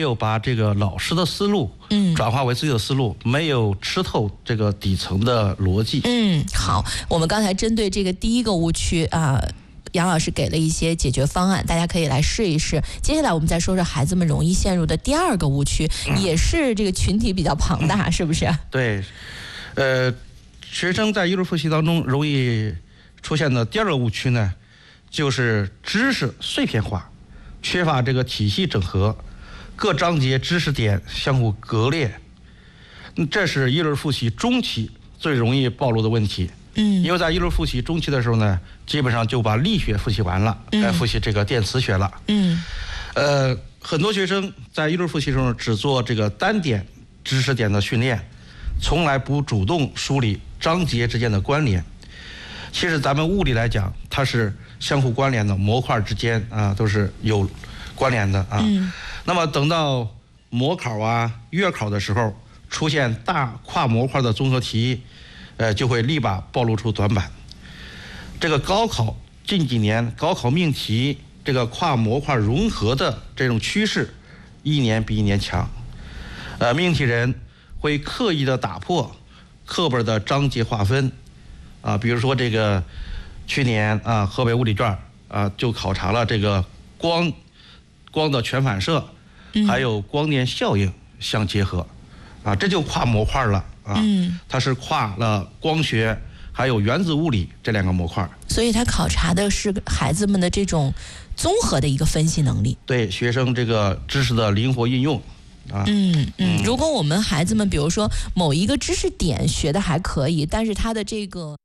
有把这个老师的思路转化为自己的思路，没有吃透这个底层的逻辑。 好，我们刚才针对这个第一个误区杨老师给了一些解决方案，大家可以来试一试。接下来我们再说说孩子们容易陷入的第二个误区，也是这个群体比较庞大，是不是？ 对，学生在一轮复习当中容易出现的第二个误区呢，就是知识碎片化，缺乏这个体系整合，各章节知识点相互割裂，这是一轮复习中期最容易暴露的问题。因为在一轮复习中期的时候呢，基本上就把力学复习完了，该复习这个电磁学了。很多学生在一轮复习中只做这个单点知识点的训练，从来不主动梳理章节之间的关联。其实咱们物理来讲，它是相互关联的，模块之间都是有关联的那么等到模考月考的时候，出现大跨模块的综合题，就会立马暴露出短板。这个高考近几年高考命题这个跨模块融合的这种趋势，一年比一年强。命题人会刻意的打破课本的章节划分比如说这个去年河北物理卷就考察了这个光的全反射，还有光电效应相结合这就跨模块了它是跨了光学还有原子物理这两个模块， 所以它考察的是孩子们的这种综合的一个分析能力， 对学生这个知识的灵活运用如果我们孩子们比如说某一个知识点学的还可以，但是他的这个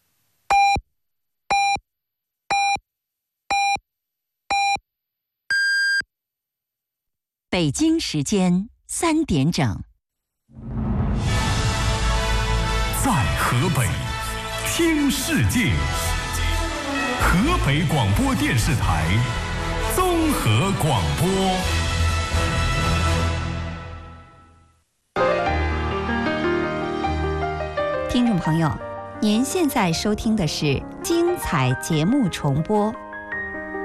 北京时间3点整， 在河北听世界，河北广播电视台综合广播。 听众朋友，您现在收听的是精彩节目重播。